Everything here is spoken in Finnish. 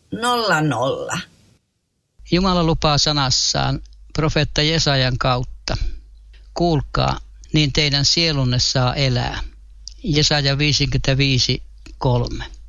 00. Jumala lupaa sanassaan profeetta Jesajan kautta. Kuulkaa, niin teidän sielunne saa elää. Jesaja 55:3.